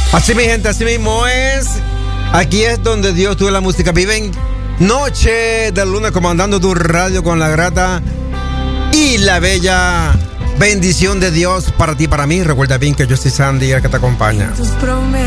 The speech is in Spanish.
Así mi gente, así mismo es. Aquí es donde Dios tuvo la música. Viven noche de luna comandando tu radio con la grata y la bella bendición de Dios para ti, para mí. Recuerda bien que yo soy Sandy, el que te acompaña.